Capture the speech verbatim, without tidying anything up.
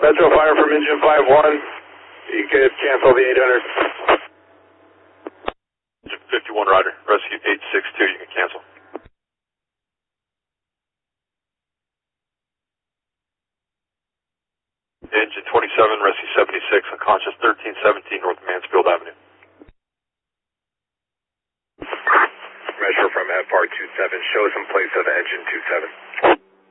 Metro Fire from engine five one. You could cancel the eight hundred. Engine fifty-one, Roger. Rescue eight six two, you can cancel. Engine twenty-seven, Rescue seventy-six, unconscious thirteen seventeen North Mansfield Avenue. Metro from F R two seven, show some place of engine two seven.